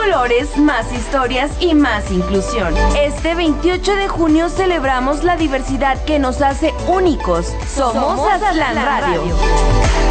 colores, más historias y más inclusión. Este 28 de junio celebramos la diversidad que nos hace únicos. Somos Aztlán Radio.